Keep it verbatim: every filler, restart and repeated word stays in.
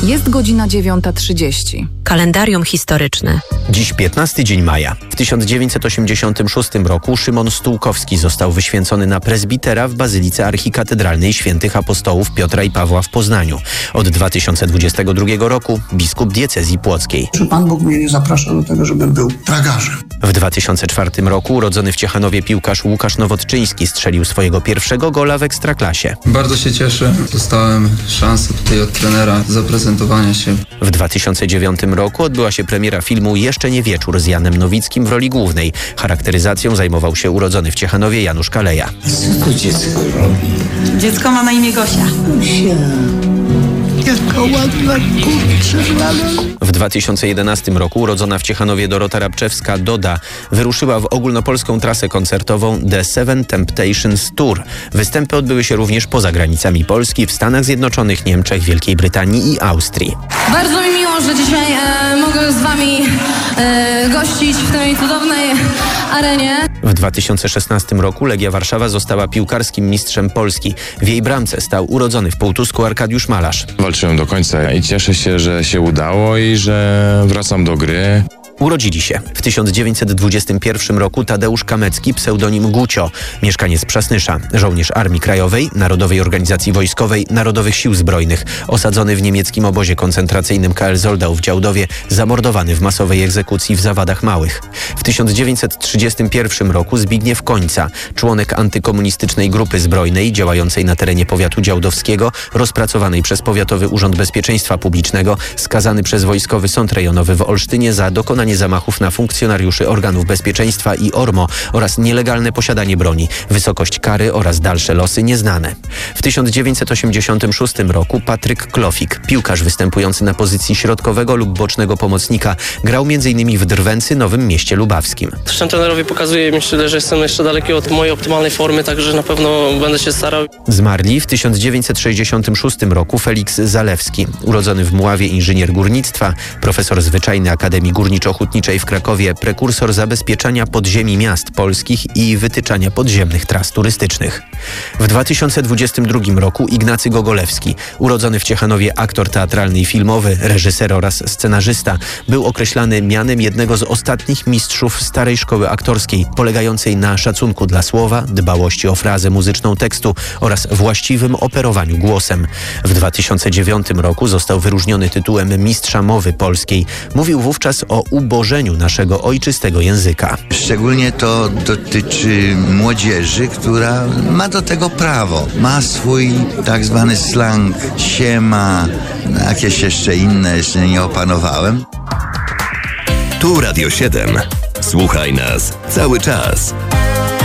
Jest godzina dziewiąta trzydzieści. Kalendarium historyczne. Dziś piętnasty dzień maja. W tysiąc dziewięćset osiemdziesiątym szóstym roku Szymon Stułkowski został wyświęcony na prezbitera w Bazylice Archikatedralnej Świętych Apostołów Piotra i Pawła w Poznaniu. Od dwa tysiące dwudziestego drugiego roku biskup diecezji płockiej. Że Pan Bóg mnie nie zaprasza do tego, żebym był tragarzem. W dwa tysiące czwartym roku urodzony w Ciechanowie piłkarz Łukasz Nowotczyński strzelił swojego pierwszego gola w Ekstraklasie. Bardzo się cieszę. Dostałem szansę tutaj od trenera zaprezentowania się. W dwa tysiące dziewiątym roku odbyła się premiera filmu Jeszcze nie wieczór z Janem Nowickim w roli głównej. Charakteryzacją zajmował się urodzony w Ciechanowie Janusz Kaleja. Co to dziecko robi? Dziecko ma na imię Gosia. Jaka ładna, kurczę, W dwa tysiące jedenastym roku urodzona w Ciechanowie Dorota Rabczewska Doda wyruszyła w ogólnopolską trasę koncertową The Seven Temptations Tour. Występy odbyły się również poza granicami Polski, w Stanach Zjednoczonych, Niemczech, Wielkiej Brytanii i Austrii. Bardzo mi miło, że dzisiaj e, mogę z wami e, gościć w tej cudownej arenie. W dwa tysiące szesnastym roku Legia Warszawa została piłkarskim mistrzem Polski. W jej bramce stał urodzony w Półtusku Arkadiusz Malarz. Walczyłem do końca i cieszę się, że się udało i że wracam do gry. Urodzili się w tysiąc dziewięćset dwudziestym pierwszym roku Tadeusz Kamecki, pseudonim Gucio, mieszkaniec Przasnysza, żołnierz Armii Krajowej, Narodowej Organizacji Wojskowej, Narodowych Sił Zbrojnych, osadzony w niemieckim obozie koncentracyjnym K L Zoldau w Działdowie, zamordowany w masowej egzekucji w Zawadach Małych. W tysiąc dziewięćset trzydziestym pierwszym roku Zbigniew Końca, członek antykomunistycznej grupy zbrojnej działającej na terenie powiatu działdowskiego, rozpracowanej przez Powiatowy Urząd Bezpieczeństwa Publicznego, skazany przez Wojskowy Sąd Rejonowy w Olsztynie za dokonanie zamachów na funkcjonariuszy organów bezpieczeństwa i O R M O oraz nielegalne posiadanie broni. Wysokość kary oraz dalsze losy nieznane. W tysiąc dziewięćset osiemdziesiątym szóstym roku Patryk Klofik, piłkarz występujący na pozycji środkowego lub bocznego pomocnika, grał między innymi w Drwęcy, Nowym Mieście Lubawskim. Zresztą trenerowi pokazuje, myślę, że jestem jeszcze daleki od mojej optymalnej formy, także na pewno będę się starał. Zmarli w tysiąc dziewięćset sześćdziesiątym szóstym roku Feliks Zalewski, urodzony w Mławie inżynier górnictwa, profesor zwyczajny Akademii Górniczo-Hutniczej w Krakowie, prekursor zabezpieczania podziemi miast polskich i wytyczania podziemnych tras turystycznych. W dwa tysiące dwudziestym drugim roku Ignacy Gogolewski, urodzony w Ciechanowie aktor teatralny i filmowy, reżyser oraz scenarzysta, był określany mianem jednego z ostatnich mistrzów starej szkoły aktorskiej, polegającej na szacunku dla słowa, dbałości o frazę muzyczną tekstu oraz właściwym operowaniu głosem. W dwa tysiące dziewiątym roku został wyróżniony tytułem Mistrza Mowy Polskiej. Mówił wówczas o ubożeniu naszego ojczystego języka. Szczególnie to dotyczy młodzieży, która ma do tego prawo. Ma swój tak zwany slang, siema, jakieś jeszcze inne, jeszcze nie opanowałem. Tu Radio siedem. Słuchaj nas cały czas.